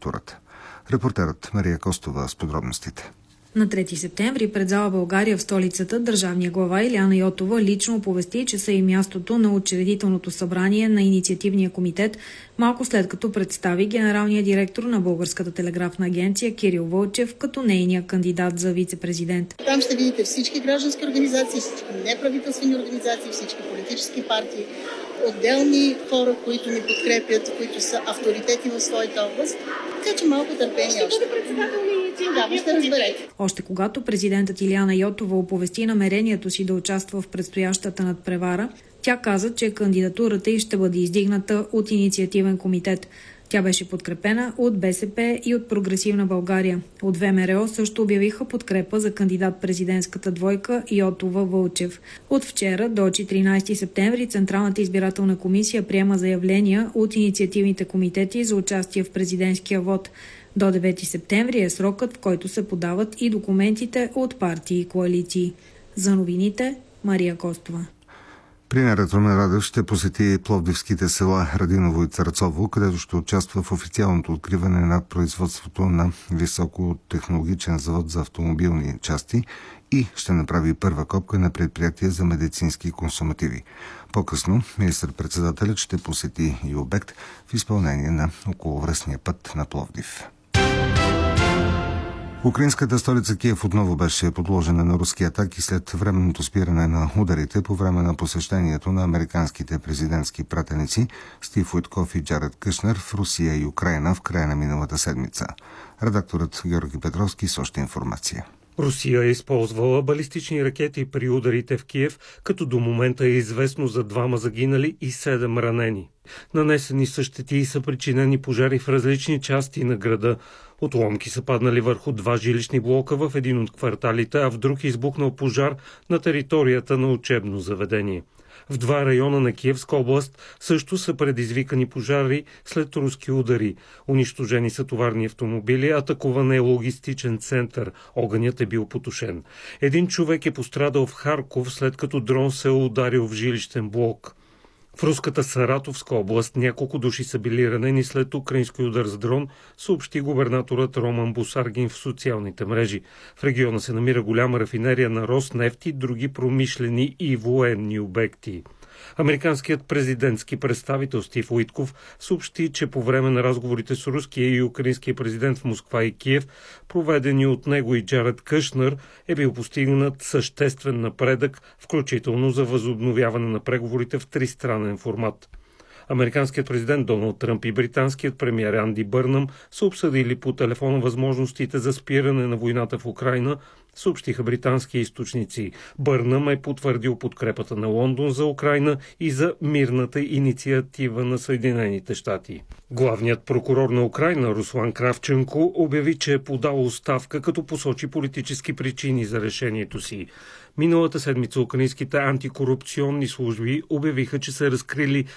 културата. Репортерът Мария Костова с подробностите. На 3 септември пред зала България в столицата държавния глава Илияна Йотова лично оповести, че са и мястото на учредителното събрание на инициативния комитет, малко след като представи генералния директор на Българската телеграфна агенция Кирил Вълчев като нейния кандидат за вице-президент. Там ще видите всички граждански организации, всички неправителствени организации, всички политически партии, отделни хора, които ни подкрепят, които са авторитети в своята област. Така че малко търпение още. Да, ще разберете. Още когато президентът Илияна Йотова оповести намерението си да участва в предстоящата надпревара, тя каза, че кандидатурата й ще бъде издигната от инициативен комитет. Тя беше подкрепена от БСП и от Прогресивна България. От ВМРО също обявиха подкрепа за кандидат-президентската двойка Йотова-Вълчев. От вчера до 14 септември Централната избирателна комисия приема заявления от инициативните комитети за участие в президентския вод. До 9 септември е срокът, в който се подават и документите от партии и коалиции. За новините Мария Костова. Премиерът Румен Радев ще посети пловдивските села Радиново и Царцово, където ще участва в официалното откриване на производството на високотехнологичен завод за автомобилни части и ще направи първа копка на предприятие за медицински консумативи. По-късно министър-председателят ще посети и обект в изпълнение на околовръстния път на Пловдив. Украинската столица Киев отново беше подложена на руски атаки след временното спиране на ударите по време на посещението на американските президентски пратеници Стив Уитков и Джаред Кушнер в Русия и Украина в края на миналата седмица. Редакторът Георги Петровски с още информация. Русия е използвала балистични ракети при ударите в Киев, като до момента е известно за 2 загинали и 7 ранени. Нанесени са щети и са причинени пожари в различни части на града. Отломки са паднали върху 2 жилищни блока в един от кварталите, а в друг избухнал пожар на територията на учебно заведение. В 2 района на Киевска област също са предизвикани пожари след руски удари. Унищожени са товарни автомобили, атакуван е логистичен център. Огънят е бил потушен. Един човек е пострадал в Харков, след като дрон се е ударил в жилищен блок. В руската Саратовска област няколко души са били ранени след украински удар с дрон, съобщи губернаторът Роман Бусаргин в социалните мрежи. В региона се намира голяма рафинерия на Роснефт и други промишлени и военни обекти. Американският президентски представител Стив Уитков съобщи, че по време на разговорите с руския и украинския президент в Москва и Киев, проведени от него и Джаред Кушнер, е бил постигнат съществен напредък, включително за възобновяване на преговорите в тристранен формат. Американският президент Доналд Тръмп и британският премиер Анди Бърнъм са обсъдили по телефона възможностите за спиране на войната в Украйна, съобщиха британски източници. Бърнъм е потвърдил подкрепата на Лондон за Украйна и за мирната инициатива на Съединените щати. Главният прокурор на Украйна Руслан Кравченко обяви, че е подал оставка, като посочи политически причини за решението си. Миналата седмица украинските антикорупционни служби обявиха, че са разкрили